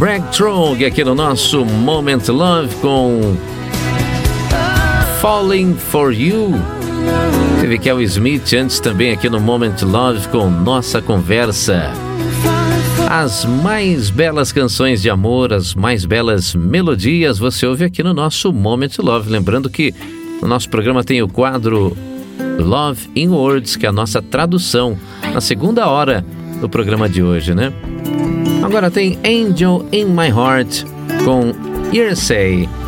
Breakthrough aqui no nosso Moment Love com Falling For You. Teve Kel Smith antes também aqui no Moment Love com Nossa Conversa. As mais belas canções de amor, as mais belas melodias você ouve aqui no nosso Moment Love. Lembrando que no nosso programa tem o quadro Love in Words, que é a nossa tradução na segunda hora do programa de hoje, né? Agora tem Angel in My Heart com Hearsay.